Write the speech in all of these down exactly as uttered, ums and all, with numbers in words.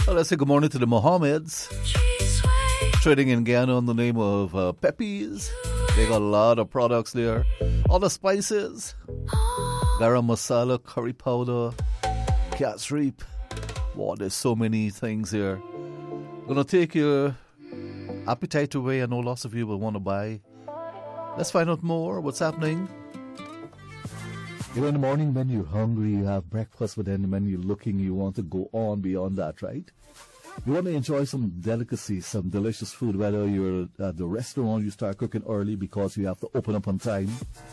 Well, let's say good morning to the Mohammeds. Trading in Ghana on the name of uh, Pepe's. They got a lot of products there. All the spices. Garam masala, curry powder, cat's reap. Wow, there's so many things here. Gonna take your appetite away. I know lots of you will want to buy. Let's find out more. What's happening? You know, in the morning when you're hungry, you have breakfast, but then when you're looking, you want to go on beyond that, right? You want to enjoy some delicacies, some delicious food, whether you're at the restaurant, you start cooking early because you have to open up on time.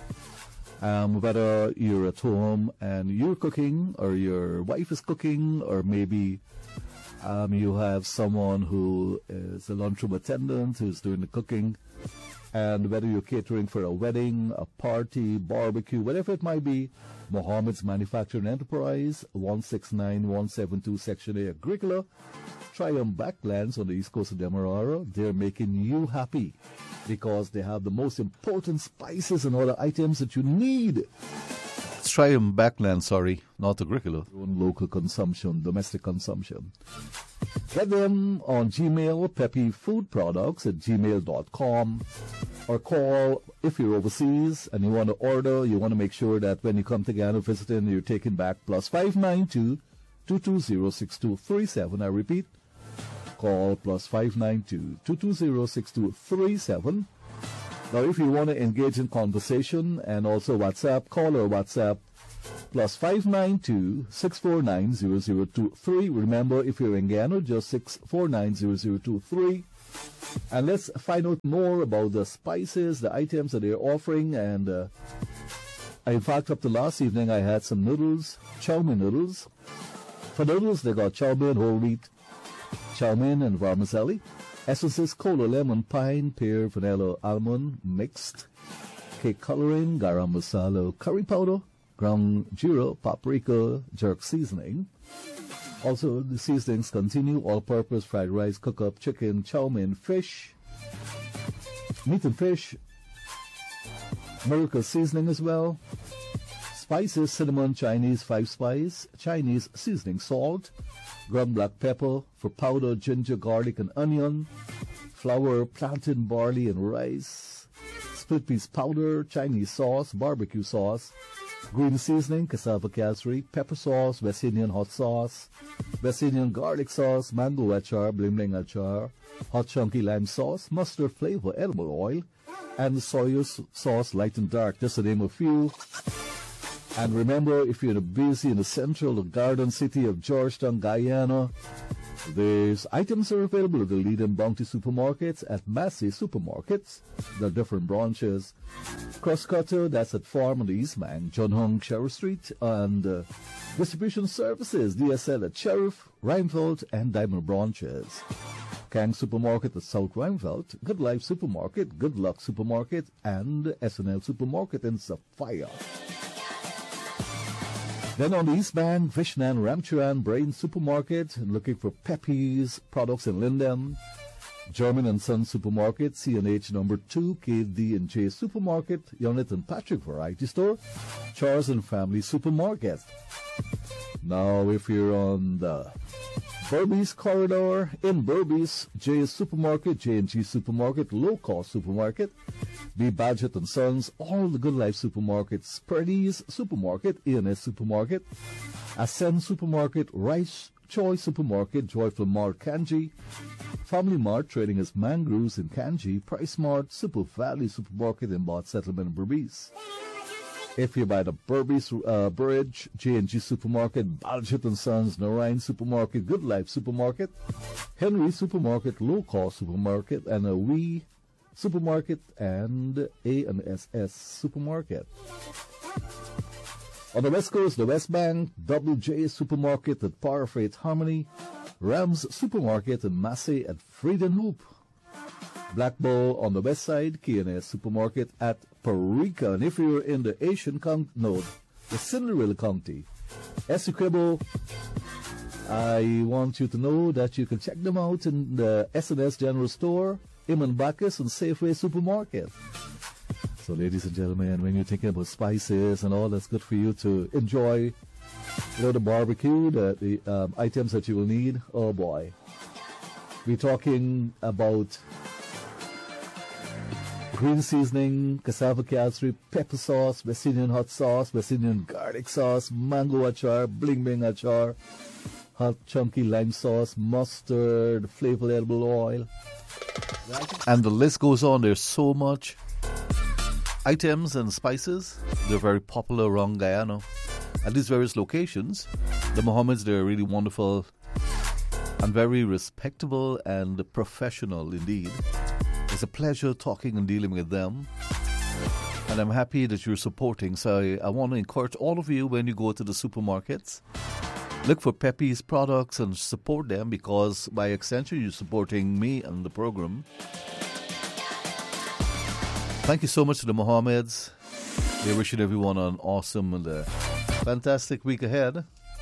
Um, whether you're at home and you're cooking, or your wife is cooking, or maybe um, you have someone who is a lunchroom attendant who's doing the cooking. And whether you're catering for a wedding, a party, barbecue, whatever it might be, Mohammed's Manufacturing Enterprise, one six nine one seven two Section A, Agricola, Triumph Backlands on the east coast of Demerara. They're making you happy because they have the most important spices and other items that you need. It's Triumph Backlands, sorry, not Agricola. Own local consumption, domestic consumption. Get them on Gmail, Pepe Food Products at gmail dot com, or call if you're overseas and you want to order. You want to make sure that when you come to Ghana visiting, you're taking back plus five nine two, two two zero, six two three seven. I repeat, call plus five nine two, two two zero, six two three seven. Now, if you want to engage in conversation and also WhatsApp, call or WhatsApp plus five nine two, six four nine, zero zero two three. Remember, if you're in Ghana, just six four nine, zero zero two three. And let's find out more about the spices, the items that they're offering. And uh, in fact, up to last evening, I had some noodles, chow mein noodles. For noodles, they got chow mein, whole wheat, chow mein, and vermicelli. Essences, cola, lemon, pine, pear, vanilla, almond, mixed. Cake coloring, garam masala, curry powder, ground jeera, paprika, jerk seasoning. Also, the seasonings continue: all-purpose fried rice, cook-up chicken, chow mein, fish, meat and fish, miracle seasoning as well. Spices, cinnamon, Chinese five spice, Chinese seasoning salt, ground black pepper for powder, ginger, garlic, and onion, flour, plantain, barley, and rice, split peas powder, Chinese sauce, barbecue sauce, green seasoning, cassava casserie, pepper sauce, West Indian hot sauce, West Indian garlic sauce, mango achar, bling bling achar, hot chunky lime sauce, mustard flavor, edible oil, and soy sauce, light and dark, just to name a few. And remember, if you're busy in the central or garden city of Georgetown, Guyana, these items are available at the leading Bounty supermarkets, at Massey supermarkets, the different branches. Crosscutter, that's at Farm on the East Bank, John Hung, Sheriff Street, and uh, distribution services, D S L at Sheriff, Rheinfeldt, and Diamond branches. Kang Supermarket at South Rheinfeldt, Good Life Supermarket, Good Luck Supermarket, and S N L Supermarket in Sapphire. Then on the East Bank, Vishnan Ramcharan Brain Supermarket, looking for Pepe's products in Linden. German and Son Supermarket, C and H number two, K D and J Supermarket, Yonit and Patrick Variety Store, Charles and Family Supermarket. Now, if you're on the Berbice corridor, in Berbice, J Supermarket, J and G Supermarket, Low Cost Supermarket, B Badgett and Sons, all the Good Life Supermarkets, Purdy's Supermarket, E and S Supermarket, Ascend Supermarket, Rice Choice Supermarket, Joyful Mart Kanji, Family Mart trading as Mangroves in Kanji, Price Mart, Super Valley Supermarket in Bot Settlement in Berbice. If you're by the Berbice uh, Bridge, J and G Supermarket, Badgett and Sons, Narayan Supermarket, Good Life Supermarket, Henry Supermarket, Low Cost Supermarket, and a Wee Supermarket, and A and S S Supermarket. On the West Coast, the West Bank, W J Supermarket at Parfait Harmony, Rams Supermarket and Massey at Freedom Loop. Black Bull on the west side, K and S Supermarket at Parika. And if you're in the Asian County, no, the Cinderella County, Essequibo, I want you to know that you can check them out in the S and S General Store, Iman Bacchus, and Safeway Supermarket. So, ladies and gentlemen, when you're thinking about spices and all, that's good for you to enjoy You know, the barbecue, the, the um, items that you will need. Oh boy. We're talking about green seasoning, cassava cashew, pepper sauce, West Indian hot sauce, West Indian garlic sauce, mango achar, bling bling achar, hot chunky lime sauce, mustard, flavored edible oil. And the list goes on. There's so much items and spices. They're very popular around Guyana. At these various locations, the Mohammeds, they're really wonderful and very respectable and professional indeed. It's a pleasure talking and dealing with them. And I'm happy that you're supporting. So I, I want to encourage all of you, when you go to the supermarkets, look for Pepe's products and support them, because by extension you're supporting me and the program. Thank you so much to the Mohammeds. We're wishing everyone an awesome and a fantastic week ahead.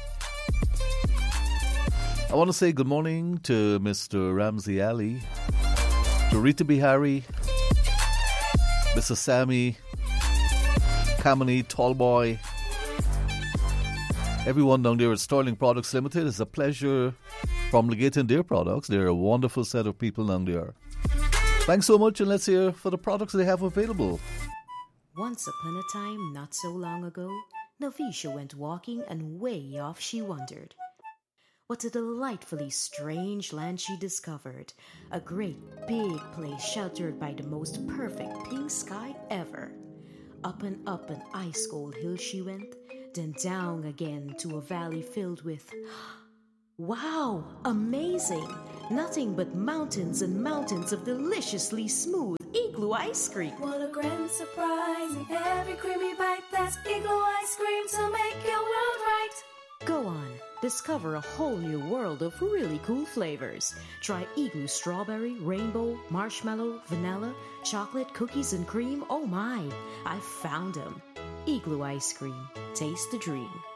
I want to say good morning to Mister Ramsey Ali, to Rita Bihari, Mister Sammy, Kamini, Tallboy, everyone down there at Sterling Products Limited. It's a pleasure promulgating their products. They're a wonderful set of people down there. Thanks so much, and let's hear for the products they have available. Once upon a time, not so long ago, Navisha went walking, and way off she wandered. What a delightfully strange land she discovered. A great big place sheltered by the most perfect pink sky ever. Up and up an ice-cold hill she went, then down again to a valley filled with... Wow! Amazing! Nothing but mountains and mountains of deliciously smooth Igloo ice cream. What a grand surprise! In every creamy bite, that's Igloo ice cream to make your world right. Go on, discover a whole new world of really cool flavors. Try Igloo strawberry, rainbow, marshmallow, vanilla, chocolate, cookies, and cream. Oh my, I found them. Igloo ice cream. Taste the dream.